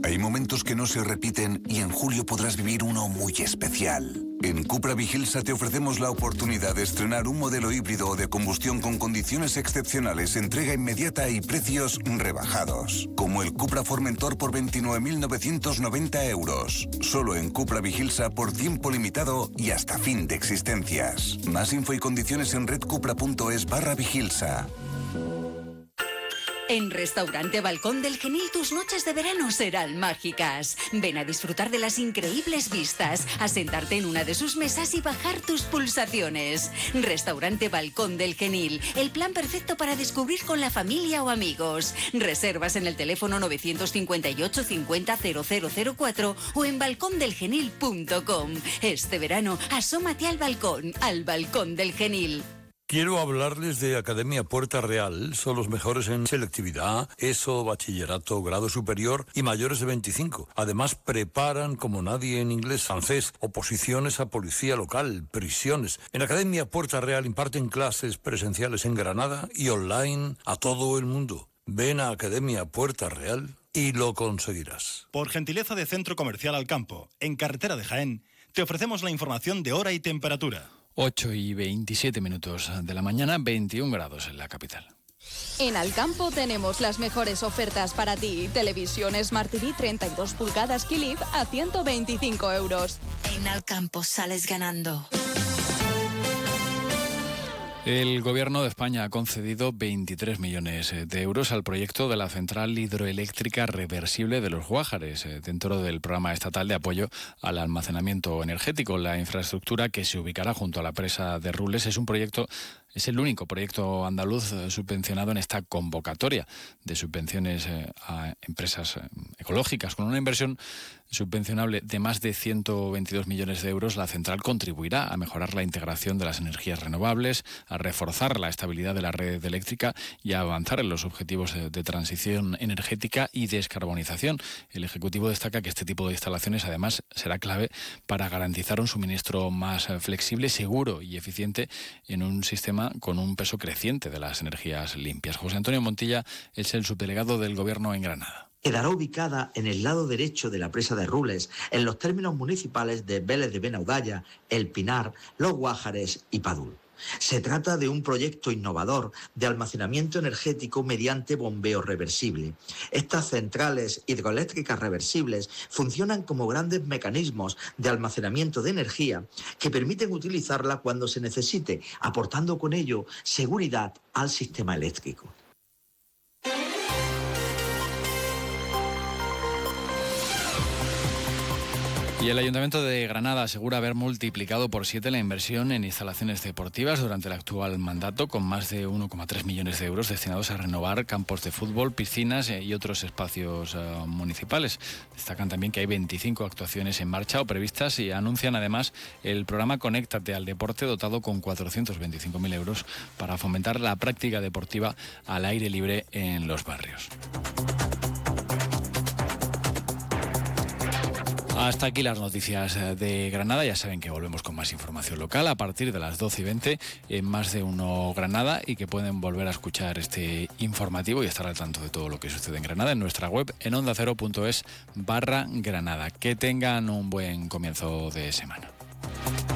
Hay momentos que no se repiten y en julio podrás vivir uno muy especial. En Cupra Vigilsa te ofrecemos la oportunidad de estrenar un modelo híbrido o de combustión con condiciones excepcionales, entrega inmediata y precios rebajados. Como el Cupra Formentor por 29.990 euros. Solo en Cupra Vigilsa por tiempo limitado y hasta fin de existencias. Más info y condiciones en redcupra.es/Vigilsa. En Restaurante Balcón del Genil tus noches de verano serán mágicas. Ven a disfrutar de las increíbles vistas, a sentarte en una de sus mesas y bajar tus pulsaciones. Restaurante Balcón del Genil, el plan perfecto para descubrir con la familia o amigos. Reservas en el teléfono 958 50 0004 o en balcondelgenil.com. Este verano, asómate al Balcón del Genil. Quiero hablarles de Academia Puerta Real. Son los mejores en selectividad, ESO, bachillerato, grado superior y mayores de 25. Además, preparan como nadie en inglés, francés, oposiciones a policía local, prisiones. En Academia Puerta Real imparten clases presenciales en Granada y online a todo el mundo. Ven a Academia Puerta Real y lo conseguirás. Por gentileza de Centro Comercial Alcampo, en carretera de Jaén, te ofrecemos la información de hora y temperatura. 8:27 de la mañana, 21 grados en la capital. En Alcampo tenemos las mejores ofertas para ti. Televisión Smart TV 32 pulgadas Philips a 125 euros. En Alcampo sales ganando. El Gobierno de España ha concedido 23 millones de euros al proyecto de la central hidroeléctrica reversible de Los Guájares, dentro del programa estatal de apoyo al almacenamiento energético. La infraestructura, que se ubicará junto a la presa de Rules, es el único proyecto andaluz subvencionado en esta convocatoria de subvenciones a empresas ecológicas. Con una inversión subvencionable de más de 122 millones de euros, la central contribuirá a mejorar la integración de las energías renovables, a reforzar la estabilidad de la red eléctrica y a avanzar en los objetivos de transición energética y descarbonización. El Ejecutivo destaca que este tipo de instalaciones, además, será clave para garantizar un suministro más flexible, seguro y eficiente en un sistema con un peso creciente de las energías limpias. José Antonio Montilla es el subdelegado del Gobierno en Granada. Quedará ubicada en el lado derecho de la presa de Rules, en los términos municipales de Vélez de Benaudalla, El Pinar, Los Guájares y Padul. Se trata de un proyecto innovador de almacenamiento energético mediante bombeo reversible. Estas centrales hidroeléctricas reversibles funcionan como grandes mecanismos de almacenamiento de energía que permiten utilizarla cuando se necesite, aportando con ello seguridad al sistema eléctrico. Y el Ayuntamiento de Granada asegura haber multiplicado por 7 la inversión en instalaciones deportivas durante el actual mandato, con más de 1,3 millones de euros destinados a renovar campos de fútbol, piscinas y otros espacios municipales. Destacan también que hay 25 actuaciones en marcha o previstas y anuncian además el programa Conéctate al Deporte, dotado con 425.000 euros para fomentar la práctica deportiva al aire libre en los barrios. Hasta aquí las noticias de Granada. Ya saben que volvemos con más información local a partir de las 12:20 en Más de Uno Granada, y que pueden volver a escuchar este informativo y estar al tanto de todo lo que sucede en Granada en nuestra web en ondacero.es/Granada. Que tengan un buen comienzo de semana.